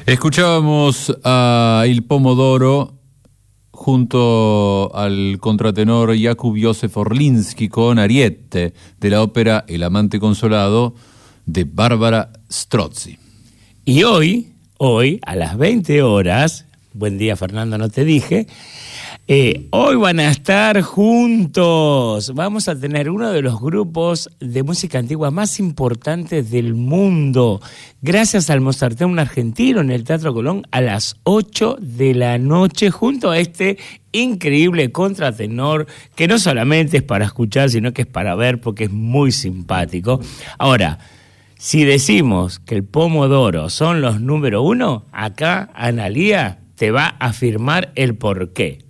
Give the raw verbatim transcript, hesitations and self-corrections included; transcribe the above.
Escuchábamos a Il Pomodoro junto al contratenor Jakub Józef Orlinsky con Ariete, de la ópera El amante consolado de Bárbara Strozzi. Y hoy, hoy, a las veinte horas, buen día Fernando, no te dije, eh, hoy van a estar juntos. Vamos a tener uno de los grupos de música antigua más importantes del mundo, gracias al Mozarteum argentino en el Teatro Colón a las ocho de la noche, junto a este increíble contratenor que no solamente es para escuchar, sino que es para ver porque es muy simpático. Ahora, si decimos que el Pomodoro son los número uno, acá Analía te va a afirmar el porqué.